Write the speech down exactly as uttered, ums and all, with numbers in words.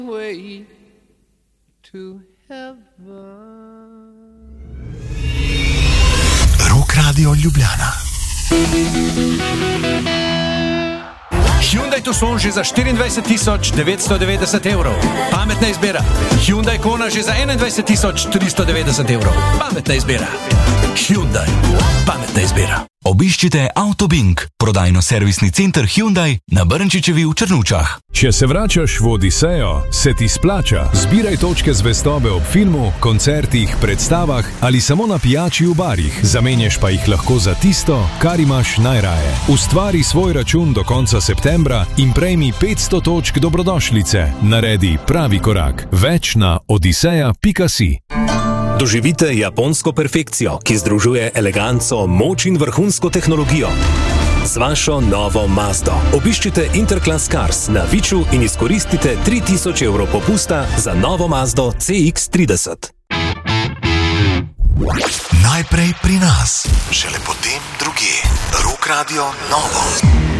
way to heaven. Rock Radio Ljubljana. Hyundai Tucson že za štiriindvajset tisoč devetsto devetdeset evrov. Pametna izbira. Hyundai Kona že za enaindvajset tisoč tristo devetdeset evrov. Pametna izbira. Hyundai. Pametna izbira. Obiščite Autobing, prodajno-servisni center Hyundai na Brnčičevi v Črnučah. Če se vračaš v Odisejo, se ti splača. Zbiraj točke zvestobe ob filmu, koncertih, predstavah ali samo na pijači v barih. Zamenjaš pa jih lahko za tisto, kar imaš najraje. Ustvari svoj račun do konca septembra in prejmi petsto točk dobrodošlice. Naredi pravi korak. Več na odiseja pika si. Doživite japonsko perfekcijo, ki združuje eleganco, moč in vrhunsko tehnologijo. Z vašo novo Mazdo. Obiščite Interclass Cars na Viču in izkoristite tri tisoč evrov popusta za novo Mazdo C X trideset. Najprej pri nas, šele potem drugje. Rock Radio Novo.